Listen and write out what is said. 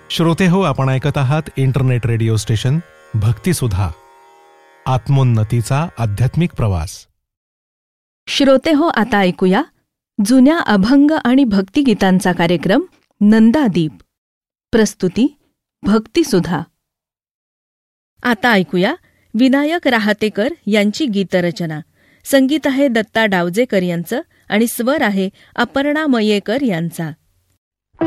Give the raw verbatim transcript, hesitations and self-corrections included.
श्रोते हो, आपण ऐकत आहात इंटरनेट रेडिओ स्टेशन भक्तिसुधा, आत्मोन्नतीचा आध्यात्मिक प्रवास. श्रोते हो, आता ऐकूया जुन्या अभंग आणि भक्तिगीतांचा कार्यक्रम नंदादीप. प्रस्तुती भक्तिसुधा. आता ऐकूया विनायक राहतेकर यांची गीतरचना. संगीत आहे दत्ता डावजेकर यांचं आणि स्वर आहे अपर्णा मयेकर यांचा.